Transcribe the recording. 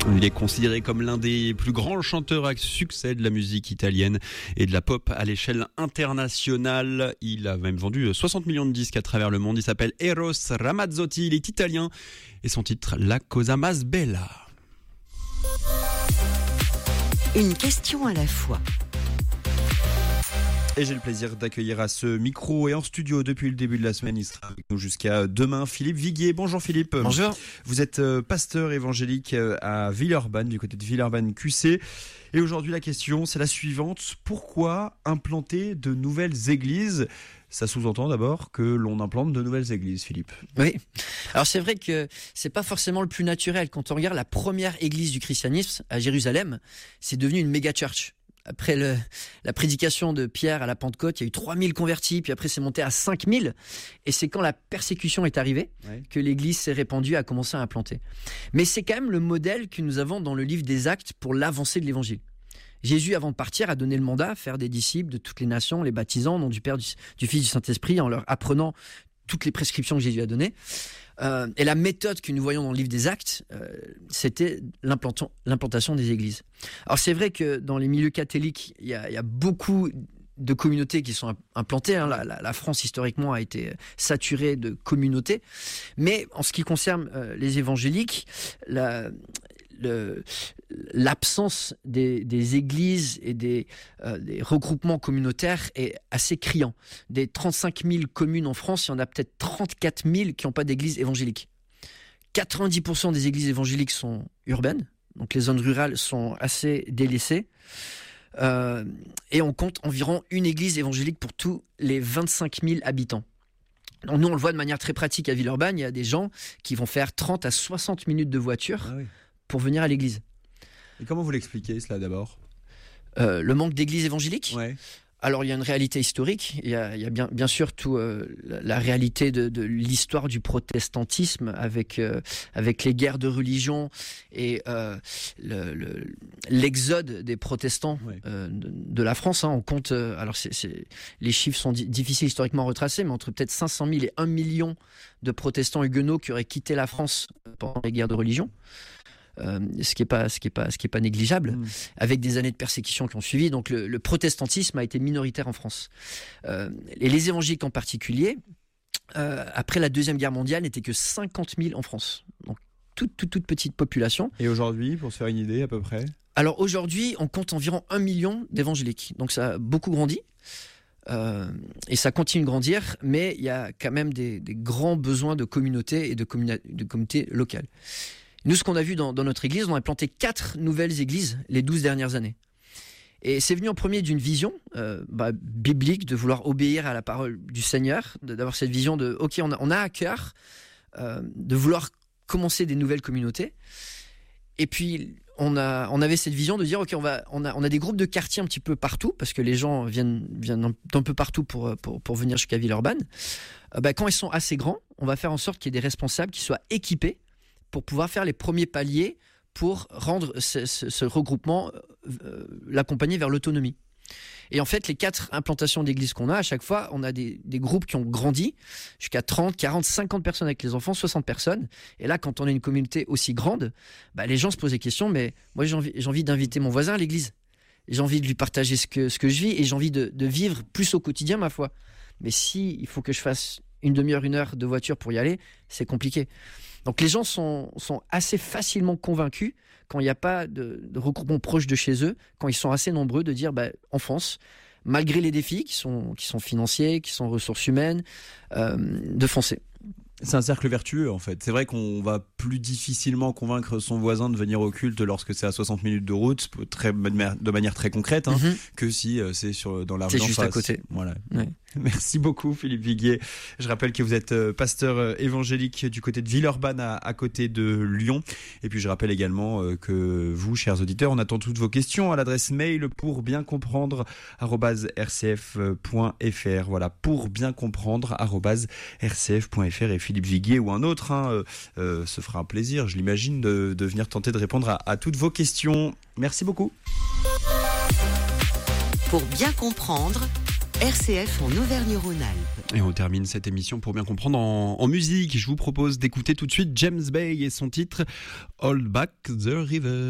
Il est considéré comme l'un des plus grands chanteurs à succès de la musique italienne et de la pop à l'échelle internationale. Il a même vendu 60 millions de disques à travers le monde. Il s'appelle Eros Ramazzotti, il est italien et son titre La Cosa Mas Bella. Une question à la fois. Et j'ai le plaisir d'accueillir à ce micro et en studio depuis le début de la semaine. Il sera avec nous jusqu'à demain. Philippe Viguier. Bonjour Philippe. Bonjour. Vous êtes pasteur évangélique à Villeurbanne, du côté de Villeurbanne-QC. Et aujourd'hui, la question, c'est la suivante. Pourquoi implanter de nouvelles églises ? Ça sous-entend d'abord que l'on implante de nouvelles églises, Philippe. Oui. Alors c'est vrai que c'est pas forcément le plus naturel. Quand on regarde la première église du christianisme à Jérusalem, c'est devenu une méga church. Après la prédication de Pierre à la Pentecôte, il y a eu 3000 convertis, puis après c'est monté à 5000. Et c'est quand la persécution est arrivée que l'église s'est répandue, a commencé à implanter. Mais c'est quand même le modèle que nous avons dans le livre des Actes pour l'avancée de l'évangile. Jésus, avant de partir, a donné le mandat à faire des disciples de toutes les nations, les baptisant au nom du Père, du Fils, du Saint-Esprit, en leur apprenant toutes les prescriptions que Jésus a données. Et la méthode que nous voyons dans le livre des Actes, c'était l'implantation des églises. Alors c'est vrai que dans les milieux catholiques, il y a beaucoup de communautés qui sont implantées. La France, historiquement, a été saturée de communautés. Mais en ce qui concerne les évangéliques, l'absence des églises et des regroupements communautaires est assez criant. Des 35 000 communes en France, il y en a peut-être 34 000 qui n'ont pas d'église évangélique. 90% des églises évangéliques sont urbaines, donc les zones rurales sont assez délaissées. Et on compte environ une église évangélique pour tous les 25 000 habitants. Donc nous, on le voit de manière très pratique à Villeurbanne, il y a des gens qui vont faire 30 à 60 minutes de voiture pour venir à l'église. Et comment vous l'expliquez cela d'abord ? Le manque d'églises évangéliques ? Ouais. Alors il y a une réalité historique, il y a bien sûr tout la réalité de l'histoire du protestantisme avec les guerres de religion et l'exode des protestants de la France. On compte, alors les chiffres sont difficiles historiquement à retracer, mais entre peut-être 500 000 et 1 million de protestants huguenots qui auraient quitté la France pendant les guerres de religion. Ce qui est pas négligeable, avec des années de persécution qui ont suivi. Donc le protestantisme a été minoritaire en France. Et les évangéliques en particulier, après la Deuxième Guerre mondiale, n'étaient que 50 000 en France. Donc toute petite population. Et aujourd'hui, pour se faire une idée à peu près ? Alors aujourd'hui, on compte environ 1 million d'évangéliques. Donc ça a beaucoup grandi. Et ça continue de grandir, mais il y a quand même des grands besoins de communautés et de communautés locales. Nous, ce qu'on a vu dans notre église, on a planté 4 nouvelles églises les 12 dernières années. Et c'est venu en premier d'une vision biblique, de vouloir obéir à la parole du Seigneur, d'avoir cette vision de, ok, on a à cœur de vouloir commencer des nouvelles communautés. Et puis, on avait cette vision de dire, ok, on a des groupes de quartiers un petit peu partout, parce que les gens viennent d'un peu partout pour venir jusqu'à Villeurbanne. Quand ils sont assez grands, on va faire en sorte qu'il y ait des responsables qui soient équipés pour pouvoir faire les premiers paliers pour rendre ce regroupement, l'accompagner vers l'autonomie. Et en fait, les 4 implantations d'églises qu'on a, à chaque fois, on a des groupes qui ont grandi jusqu'à 30, 40, 50 personnes avec les enfants, 60 personnes. Et là, quand on a une communauté aussi grande, les gens se posent des questions, mais moi j'ai envie d'inviter mon voisin à l'église. J'ai envie de lui partager ce que je vis et j'ai envie de vivre plus au quotidien ma foi. Mais si il faut que je fasse une demi-heure, 1 heure de voiture pour y aller, c'est compliqué. Donc les gens sont assez facilement convaincus quand il n'y a pas de regroupement proche de chez eux, quand ils sont assez nombreux, de dire en France, malgré les défis qui sont financiers, qui sont ressources humaines, de foncer. C'est un cercle vertueux en fait. C'est vrai qu'on va plus difficilement convaincre son voisin de venir au culte lorsque c'est à 60 minutes de route, de manière très concrète, que si c'est dans la rue d'en face. C'est juste à côté. Voilà. Ouais. Merci beaucoup Philippe Viguier. Je rappelle que vous êtes pasteur évangélique du côté de Villeurbanne à côté de Lyon. Et puis je rappelle également que vous, chers auditeurs, on attend toutes vos questions à l'adresse mail pourbiencomprendre@rcf.fr. Voilà, pourbiencomprendre@rcf.fr. Et Philippe Viguier ou un autre se fera un plaisir, je l'imagine, de venir tenter de répondre à toutes vos questions. Merci beaucoup. Pour bien comprendre, RCF en Auvergne-Rhône-Alpes. Et on termine cette émission pour bien comprendre en musique. Je vous propose d'écouter tout de suite James Bay et son titre Hold Back the River.